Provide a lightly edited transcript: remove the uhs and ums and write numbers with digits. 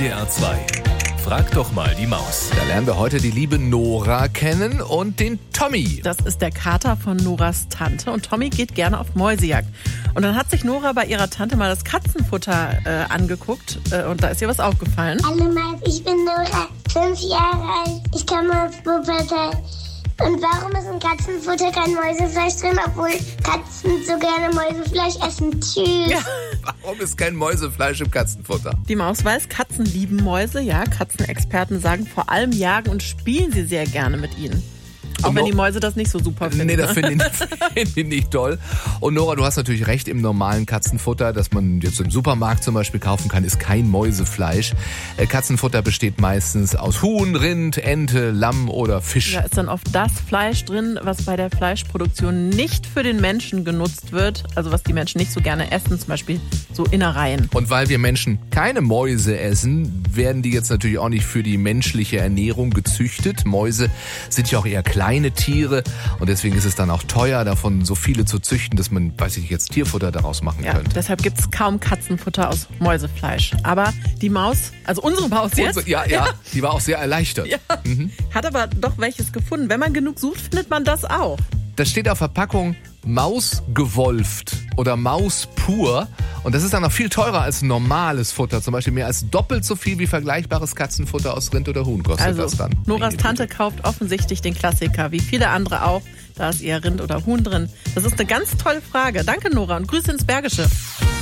WDR 2. Frag doch mal die Maus. Da lernen wir heute die liebe Nora kennen und den Tommy. Das ist der Kater von Noras Tante und Tommy geht gerne auf Mäusejagd. Und dann hat sich Nora bei ihrer Tante mal das Katzenfutter angeguckt und da ist ihr was aufgefallen. Hallo Maus, ich bin Nora, 5 Jahre alt. Ich komme aus Wuppertal. Und warum ist in Katzenfutter kein Mäusefleisch drin, obwohl Katzen so gerne Mäusefleisch essen? Tschüss. Ja. Warum ist kein Mäusefleisch im Katzenfutter? Die Maus weiß, Katzen lieben Mäuse. Ja, Katzenexperten sagen, vor allem jagen und spielen sie sehr gerne mit ihnen. Auch wenn die Mäuse das nicht so super finden. Nee, das finde ich nicht toll. Und Nora, du hast natürlich recht, im normalen Katzenfutter, das man jetzt im Supermarkt zum Beispiel kaufen kann, ist kein Mäusefleisch. Katzenfutter besteht meistens aus Huhn, Rind, Ente, Lamm oder Fisch. Da ist dann oft das Fleisch drin, was bei der Fleischproduktion nicht für den Menschen genutzt wird. Also was die Menschen nicht so gerne essen, zum Beispiel so Innereien. Und weil wir Menschen keine Mäuse essen, werden die jetzt natürlich auch nicht für die menschliche Ernährung gezüchtet. Mäuse sind ja auch eher kleine Tiere und deswegen ist es dann auch teuer, davon so viele zu züchten, dass man, weiß ich nicht, jetzt Tierfutter daraus machen könnte. Deshalb gibt es kaum Katzenfutter aus Mäusefleisch. Aber die Maus, also unsere Maus jetzt. Ja, die war auch sehr erleichtert. Ja, hat aber doch welches gefunden. Wenn man genug sucht, findet man das auch. Das steht auf Verpackung Maus gewolft oder Maus pur. Und das ist dann noch viel teurer als normales Futter. Zum Beispiel mehr als doppelt so viel wie vergleichbares Katzenfutter aus Rind oder Huhn kostet das dann. Noras Tante kauft offensichtlich den Klassiker, wie viele andere auch. Da ist eher Rind oder Huhn drin. Das ist eine ganz tolle Frage. Danke, Nora, und Grüße ins Bergische.